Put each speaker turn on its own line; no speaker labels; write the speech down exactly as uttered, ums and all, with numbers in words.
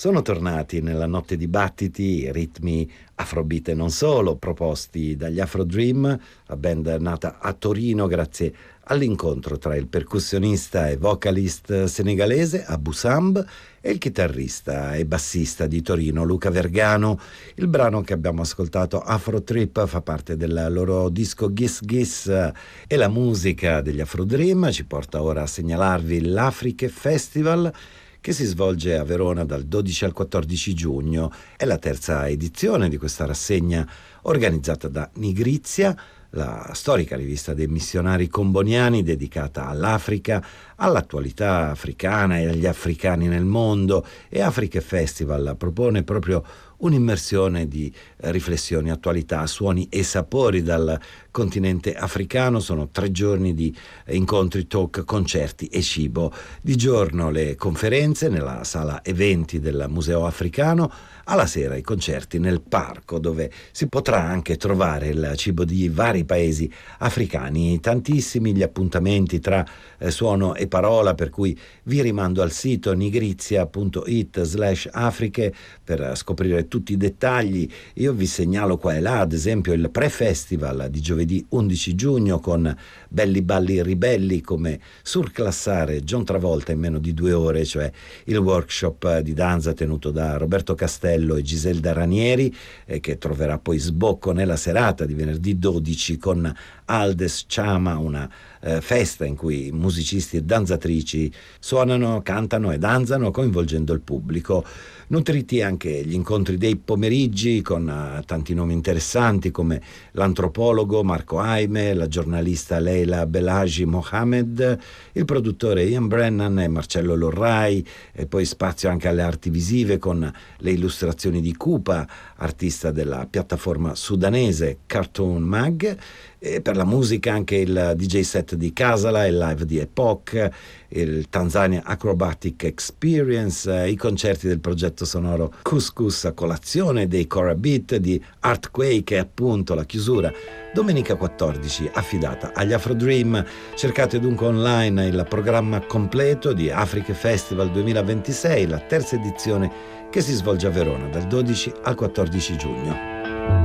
Sono tornati nella notte dibattiti ritmi afrobeat e non solo, proposti dagli Afro Dream, la band nata a Torino grazie all'incontro tra il percussionista e vocalist senegalese Abou Samb e il chitarrista e bassista di Torino Luca Vergano. Il brano che abbiamo ascoltato, Afro Trip, fa parte del loro disco Gis Gis e la musica degli Afro Dream ci porta ora a segnalarvi l'Africa Festival che si svolge a Verona dal dodici al quattordici giugno. È la terza edizione di questa rassegna organizzata da Nigrizia, la storica rivista dei missionari comboniani dedicata all'Africa, all'attualità africana e agli africani nel mondo. E Africa Festival propone proprio un'immersione di riflessioni, attualità, suoni e sapori dal continente africano. Sono tre giorni di incontri, talk, concerti e cibo. Di giorno le conferenze nella sala eventi del Museo Africano, alla sera i concerti nel parco, dove si potrà anche trovare il cibo di vari paesi africani. Tantissimi gli appuntamenti tra eh, suono e parola, per cui vi rimando al sito nigrizia punto it slash afriche per scoprire tutti i dettagli. Io vi segnalo qua e là, ad esempio, il pre-festival di giovedì undici giugno con belli balli ribelli come surclassare John Travolta in meno di due ore, cioè il workshop di danza tenuto da Roberto Castello e Giselda Ranieri, eh, che troverà poi sbocco nella serata di venerdì dodici con Aldes Chama, una eh, festa in cui musicisti e danzatrici suonano, cantano e danzano coinvolgendo il pubblico. Nutriti anche gli incontri dei pomeriggi con uh, tanti nomi interessanti come l'antropologo Marco Aime, la giornalista Leila Belagi Mohamed, il produttore Ian Brennan e Marcello Lorrai, e poi spazio anche alle arti visive con le illustrazioni di Kupa, artista della piattaforma sudanese Cartoon Mag, e per la musica anche il D J set di Kasala, il live di Epoch, il Tanzania Acrobatic Experience, i concerti del progetto sonoro Couscous a colazione dei Cora Beat di Artquake e appunto la chiusura domenica quattordici affidata agli Afro Dream. Cercate dunque online il programma completo di Africa Festival duemilaventisei, la terza edizione che si svolge a Verona dal dodici al quattordici giugno.